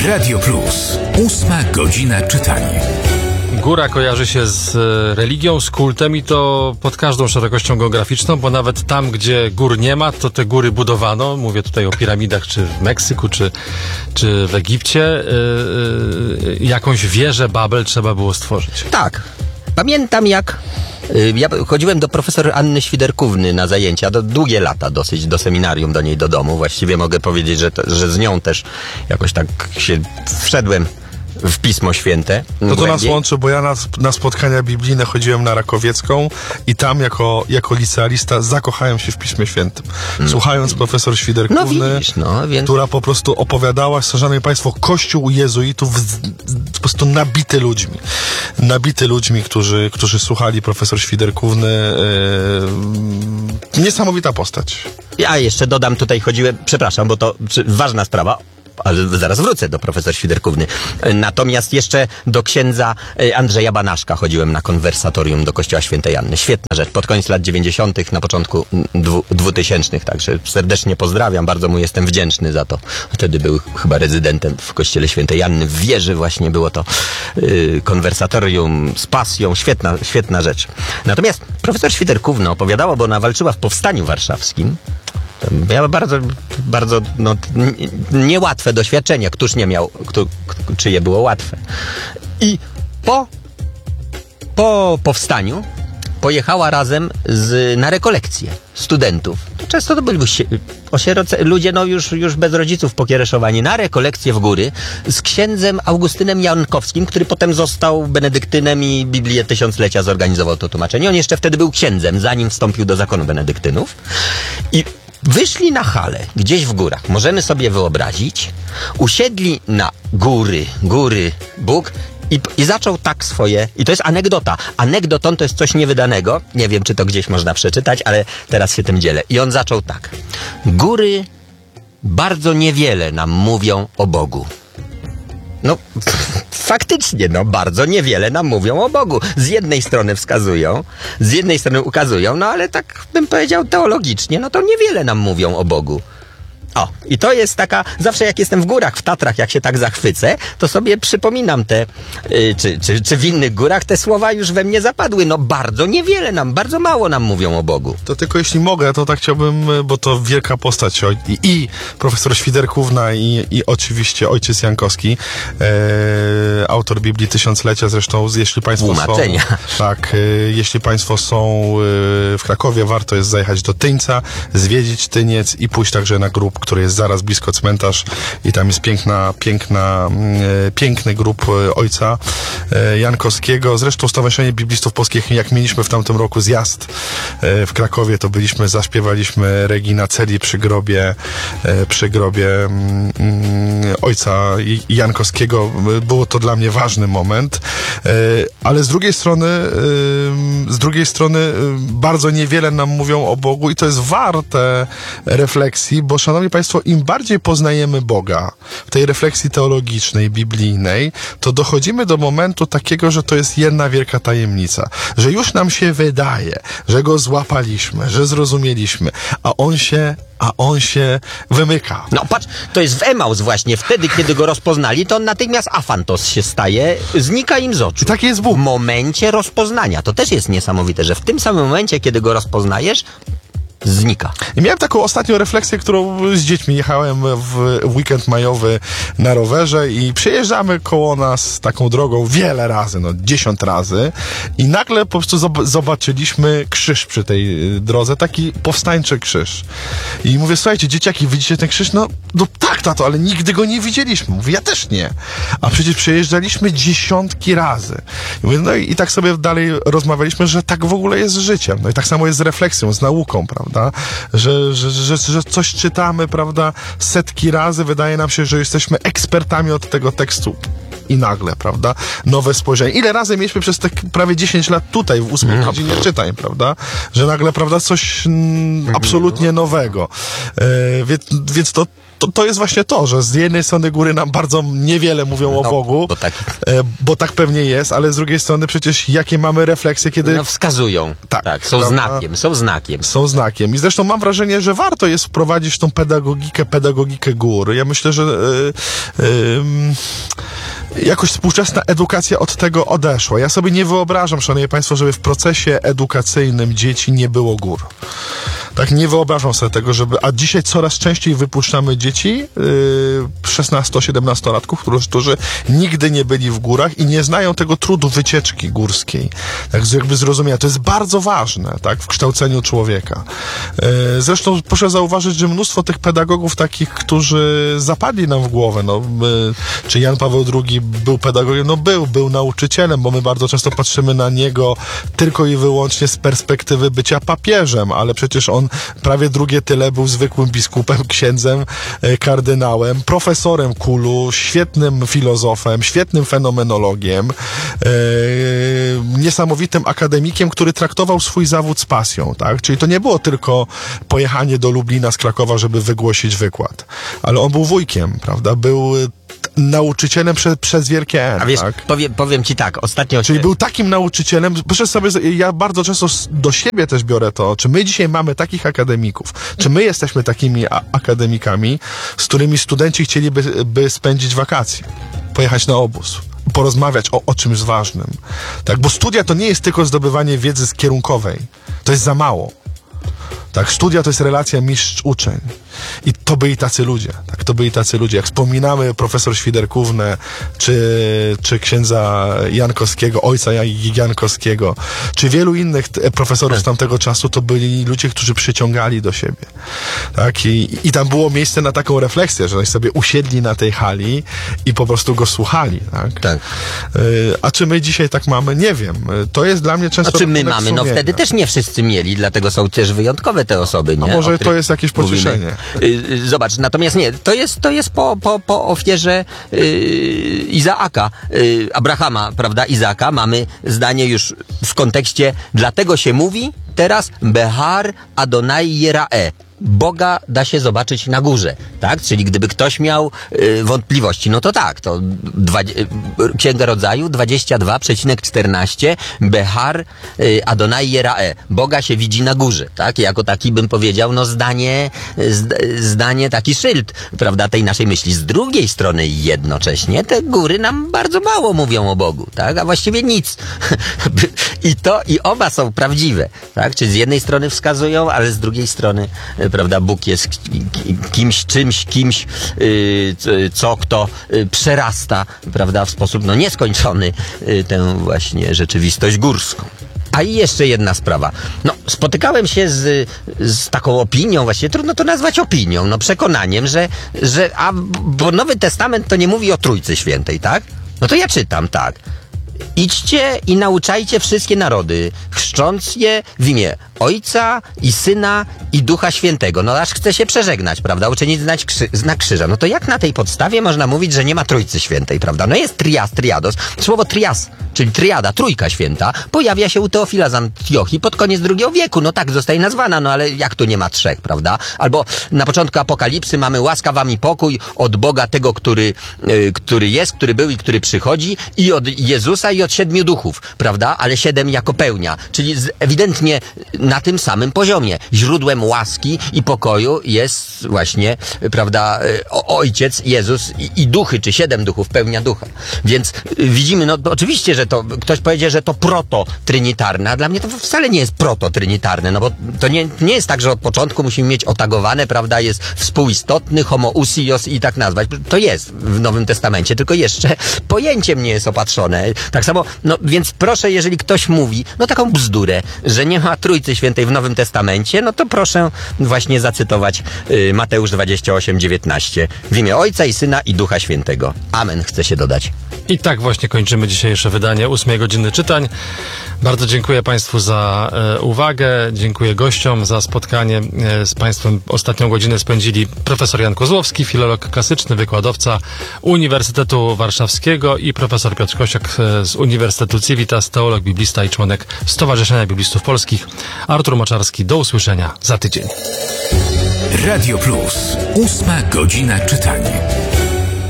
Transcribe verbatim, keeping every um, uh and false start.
Radio Plus. Ósma godzina czytania. Góra kojarzy się z religią, z kultem i to pod każdą szerokością geograficzną, bo nawet tam, gdzie gór nie ma, to te góry budowano. Mówię tutaj o piramidach, czy w Meksyku, czy, czy w Egipcie. Yy, yy, jakąś wieżę Babel trzeba było stworzyć. Tak. Pamiętam jak... Ja chodziłem do profesor Anny Świderkówny na zajęcia, do, długie lata dosyć, do seminarium, do niej do domu. Właściwie mogę powiedzieć, że, to, że z nią też jakoś tak się wszedłem w Pismo Święte. No to nas łączy, bo ja na, na spotkania biblijne chodziłem na Rakowiecką i tam jako, jako licealista zakochałem się w Piśmie Świętym. Słuchając profesor Świderkówny, no widzisz, no, więc... która po prostu opowiadała, szanowni państwo, kościół jezuitów z, po prostu nabity ludźmi. Nabity ludźmi, którzy, którzy słuchali profesor Świderkówny. Yy, niesamowita postać. Ja jeszcze dodam, tutaj chodziłem, przepraszam, bo to ważna sprawa, ale zaraz wrócę do profesor Świderkówny. Natomiast jeszcze do księdza Andrzeja Banaszka chodziłem na konwersatorium do Kościoła Świętej Anny. Świetna rzecz. Pod koniec lat dziewięćdziesiątych, na początku dwu, dwutysięcznych. Także serdecznie pozdrawiam. Bardzo mu jestem wdzięczny za to. Wtedy był chyba rezydentem w Kościele Świętej Anny. W wieży właśnie było to yy, konwersatorium z pasją. Świetna, świetna rzecz. Natomiast profesor Świderkówna opowiadała, bo ona walczyła w Powstaniu Warszawskim. Miała bardzo, bardzo no, niełatwe doświadczenia. Któż nie miał, kto, czyje było łatwe. I po, po powstaniu pojechała razem z, na rekolekcje studentów. To często to byli osieroce, ludzie no już, już bez rodziców pokiereszowani. Na rekolekcje w góry z księdzem Augustynem Jankowskim, który potem został benedyktynem i Biblię Tysiąclecia zorganizował to tłumaczenie. On jeszcze wtedy był księdzem, zanim wstąpił do zakonu benedyktynów. I wyszli na halę, gdzieś w górach, możemy sobie wyobrazić, usiedli na góry, góry, Bóg i, i zaczął tak swoje, i to jest anegdota. Anegdoton to jest coś niewydanego, nie wiem, czy to gdzieś można przeczytać, ale teraz się tym dzielę. I on zaczął tak. Góry bardzo niewiele nam mówią o Bogu. No, faktycznie, no, bardzo niewiele nam mówią o Bogu. Z jednej strony wskazują, z jednej strony ukazują, no ale tak bym powiedział teologicznie, no to niewiele nam mówią o Bogu. O, i to jest taka, zawsze jak jestem w górach, w Tatrach, jak się tak zachwycę, to sobie przypominam te, yy, czy, czy, czy w innych górach te słowa już we mnie zapadły. No bardzo niewiele nam, bardzo mało nam mówią o Bogu. To tylko jeśli mogę, to tak chciałbym, bo to wielka postać i, i profesor Świderkówna i, i oczywiście ojciec Jankowski, e, autor Biblii Tysiąclecia, zresztą jeśli państwo Tłumaczenia. są... Tak, e, jeśli państwo są e, w Krakowie, warto jest zajechać do Tyńca, zwiedzić Tyniec i pójść także na grób, który jest zaraz blisko cmentarz i tam jest piękna, piękna, e, piękny grób e, ojca e, Jankowskiego. Zresztą Stowarzyszenie Biblistów Polskich, jak mieliśmy w tamtym roku zjazd e, w Krakowie, to byliśmy, zaśpiewaliśmy Regina Celi przy grobie, e, przy grobie mm, ojca Jankowskiego. Było to dla mnie ważny moment, e, ale z drugiej strony e, z drugiej strony e, bardzo niewiele nam mówią o Bogu i to jest warte refleksji, bo szanowni państwo, im bardziej poznajemy Boga w tej refleksji teologicznej, biblijnej, to dochodzimy do momentu takiego, że to jest jedna wielka tajemnica. Że już nam się wydaje, że Go złapaliśmy, że zrozumieliśmy, a On się, a On się wymyka. No patrz, to jest w Emaus właśnie. Wtedy, kiedy Go rozpoznali, to on natychmiast afantos się staje, znika im z oczu. I tak jest Bóg. W momencie rozpoznania. To też jest niesamowite, że w tym samym momencie, kiedy Go rozpoznajesz, znika. I miałem taką ostatnią refleksję, którą z dziećmi jechałem w weekend majowy na rowerze i przejeżdżamy koło nas taką drogą wiele razy, no dziesiąt razy i nagle po prostu zobaczyliśmy krzyż przy tej drodze, taki powstańczy krzyż. I mówię, słuchajcie, dzieciaki, widzicie ten krzyż? No, no tak, tato, ale nigdy go nie widzieliśmy. Mówię, ja też nie. A przecież przejeżdżaliśmy dziesiątki razy. I mówię, no i, i tak sobie dalej rozmawialiśmy, że tak w ogóle jest z życiem. No i tak samo jest z refleksją, z nauką, prawda? Że, że, że, że coś czytamy, prawda, setki razy, wydaje nam się, że jesteśmy ekspertami od tego tekstu i nagle, prawda, nowe spojrzenie. Ile razy mieliśmy przez te prawie dziesięć lat tutaj w ósmej godzinie czytań, prawda, że nagle, prawda, coś mm, absolutnie nowego. E, więc, więc to to, to jest właśnie to, że z jednej strony góry nam bardzo niewiele mówią o No, Bogu, bo tak. e, bo tak pewnie jest, ale z drugiej strony przecież jakie mamy refleksje, kiedy No wskazują. Tak, tak są prawda? znakiem, są znakiem. są znakiem. I zresztą mam wrażenie, że warto jest wprowadzić tą pedagogikę, pedagogikę gór. Ja myślę, że yy, yy, jakoś współczesna edukacja od tego odeszła. Ja sobie nie wyobrażam, szanowni państwo, żeby w procesie edukacyjnym dzieci nie było gór. Tak, nie wyobrażam sobie tego, żeby... A dzisiaj coraz częściej wypuszczamy dzieci, yy, szesnasto-siedemnastolatków, którzy, którzy nigdy nie byli w górach i nie znają tego trudu wycieczki górskiej. Tak, jakby zrozumienia. To jest bardzo ważne, tak, w kształceniu człowieka. Yy, zresztą proszę zauważyć, że mnóstwo tych pedagogów takich, którzy zapadli nam w głowę, no, yy, czy Jan Paweł drugi był pedagogiem? No był, był nauczycielem, bo my bardzo często patrzymy na niego tylko i wyłącznie z perspektywy bycia papieżem, ale przecież on prawie drugie tyle był zwykłym biskupem, księdzem, e, kardynałem, profesorem kulu, świetnym filozofem, świetnym fenomenologiem, e, niesamowitym akademikiem, który traktował swój zawód z pasją, tak? Czyli to nie było tylko pojechanie do Lublina z Krakowa, żeby wygłosić wykład, ale on był wujkiem, prawda? Był nauczycielem prze, przez wielkie N, A wiesz, tak? powiem, powiem ci tak, ostatnio... Czyli był takim nauczycielem, proszę sobie, ja bardzo często do siebie też biorę to, czy my dzisiaj mamy takich akademików, czy my jesteśmy takimi a- akademikami, z którymi studenci chcieliby by spędzić wakacje, pojechać na obóz, porozmawiać o, o czymś ważnym, tak? Bo studia to nie jest tylko zdobywanie wiedzy z kierunkowej, to jest za mało. Tak, studia to jest relacja mistrz-uczeń. I to byli tacy ludzie, tak, to byli tacy ludzie. Jak wspominamy profesor Świderkównę, czy, czy księdza Jankowskiego, ojca Jankowskiego, czy wielu innych t- profesorów z tamtego czasu, to byli ludzie, którzy przyciągali do siebie. Tak, i, i tam było miejsce na taką refleksję, że oni sobie usiedli na tej hali i po prostu go słuchali, tak? Tak. Y, a czy my dzisiaj tak mamy? Nie wiem. To jest dla mnie często... A czy my rachunek mamy? No sumienia. wtedy też nie wszyscy mieli, dlatego są też wyjątkowe te osoby, nie? A może O których to jest jakieś pocieszenie. mówimy. Y, Zobacz, natomiast nie, to jest, to jest po, po, po ofierze yy, Izaaka, yy, Abrahama, prawda, Izaaka, mamy zdanie już w kontekście, dlatego się mówi teraz Behar Adonai Yerae. Boga da się zobaczyć na górze, tak? Czyli gdyby ktoś miał y, wątpliwości, no to tak, to dwa, y, Księga Rodzaju dwadzieścia dwa przecinek czternaście Behar y, Adonai Yerae. Boga się widzi na górze, tak? Jako taki bym powiedział, no zdanie, zd, zdanie, taki szyld, prawda, tej naszej myśli. Z drugiej strony jednocześnie te góry nam bardzo mało mówią o Bogu, tak? A właściwie nic. I to, i oba są prawdziwe, tak? Czyli z jednej strony wskazują, ale z drugiej strony prawda, Bóg jest kimś, czymś, kimś, yy, co kto yy, przerasta, prawda, w sposób no nieskończony yy, tę właśnie rzeczywistość górską. A i jeszcze jedna sprawa. No, spotykałem się z, z taką opinią, właściwie trudno to nazwać opinią, no przekonaniem, że, że a, bo Nowy Testament to nie mówi o Trójcy Świętej, tak? No to ja czytam, tak. Idźcie i nauczajcie wszystkie narody, chrzcząc je w imię Ojca i Syna i Ducha Świętego. No aż chce się przeżegnać, prawda? Uczynić znać krzy- znak krzyża. No to jak na tej podstawie można mówić, że nie ma Trójcy Świętej, prawda? No jest trias, triados. Słowo trias, czyli triada, trójka święta, pojawia się u Teofila z Antiochii pod koniec drugiego wieku. No tak zostaje nazwana, no ale jak tu nie ma trzech, prawda? Albo na początku Apokalipsy mamy łaska wam i pokój od Boga tego, który, yy, który jest, który był i który przychodzi, i od Jezusa i od siedmiu duchów, prawda? Ale siedem jako pełnia, czyli z, ewidentnie na tym samym poziomie. Źródłem łaski i pokoju jest właśnie, prawda, o, Ojciec, Jezus i, i duchy, czy siedem duchów, pełnia ducha. Więc y, widzimy, no oczywiście, że to, ktoś powiedzie, że to proto-trynitarne, a dla mnie to wcale nie jest proto-trynitarne, no bo to nie, nie jest tak, że od początku musimy mieć otagowane, prawda, jest współistotny, homoousios i tak nazwać. To jest w Nowym Testamencie, tylko jeszcze pojęciem nie jest opatrzone. Tak samo, no więc proszę, jeżeli ktoś mówi, no taką bzdurę, że nie ma Trójcy Świętej w Nowym Testamencie, no to proszę właśnie zacytować y, Mateusz dwadzieścia osiem dziewiętnaście. W imię Ojca i Syna i Ducha Świętego. Amen, chcę się dodać. I tak właśnie kończymy dzisiejsze wydanie ósmej godziny czytań. Bardzo dziękuję Państwu za e, uwagę, dziękuję gościom za spotkanie. E, z Państwem ostatnią godzinę spędzili profesor Jan Kozłowski, filolog klasyczny, wykładowca Uniwersytetu Warszawskiego, i profesor Piotr Kosiak e, z Uniwersytetu Civitas, teolog, biblista i członek Stowarzyszenia Biblistów Polskich. Artur Moczarski, do usłyszenia za tydzień. Radio Plus. Ósma godzina czytania.